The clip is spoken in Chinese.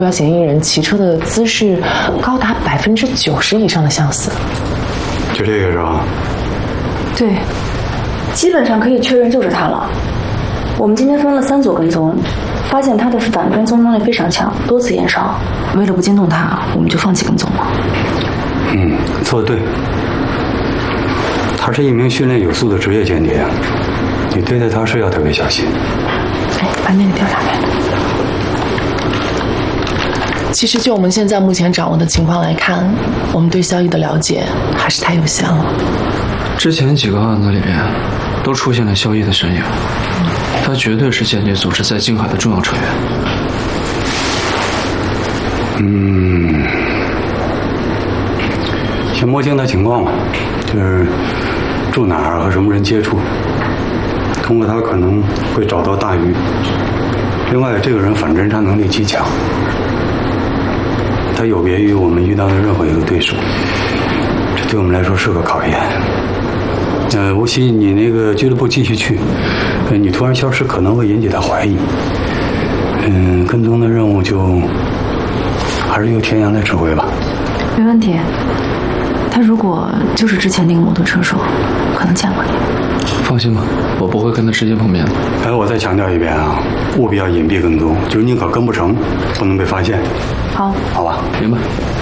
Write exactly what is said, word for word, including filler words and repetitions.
标嫌疑人骑车的姿势高达百分之九十以上的相似。 就这个是吧？ 对，基本上可以确认就是他了。我们今天分了三组跟踪，发现他的反跟踪能力非常强，多次延烧。为了不惊动他，我们就放弃跟踪了。 嗯，做得对。他是一名训练有素的职业间谍，你对待他是要特别小心。 哎，把那个调查开。其实就我们现在目前掌握的情况来看，我们对萧逸的了解还是太有限了。 之前几个案子里面都出现了萧逸的身影，他绝对是间谍组织在静海的重要成员。 嗯，先摸清他情况吧，就是住哪儿和什么人接触，通过他可能会找到大鱼。另外，这个人反侦查能力极强。他有别于我们遇到的任何一个对手，这对我们来说是个考验。呃，吴曦，你那个俱乐部继续去，呃，你突然消失可能会引起他怀疑。嗯，跟踪的任务就还是由田阳来指挥吧。 没问题。他如果就是之前那个摩托车手，可能见过你。 放心吧，我不会跟他直接碰面的。 哎，我再强调一遍啊，务必要隐蔽跟踪，就是宁可跟不成，不能被发现。 好， 好吧， 明白。